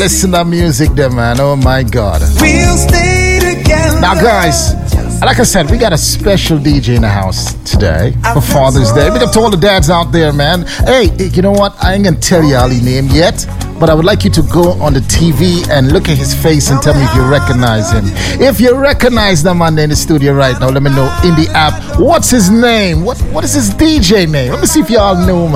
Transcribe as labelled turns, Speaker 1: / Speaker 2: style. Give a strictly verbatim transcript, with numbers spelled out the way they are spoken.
Speaker 1: listen to music there, man. Oh my God.
Speaker 2: We'll stay together.
Speaker 1: Now, guys, like I said, we got a special D J in the house today for Father's Day. Big up to all the dads out there, man. Hey, you know what? I ain't gonna tell y'all his name yet, but I would like you to go on the T V and look at his face and tell me if you recognize him. If you recognize the man in the studio right now, let me know in the app. What's his name? What What is his D J name? Let me see if y'all know, man.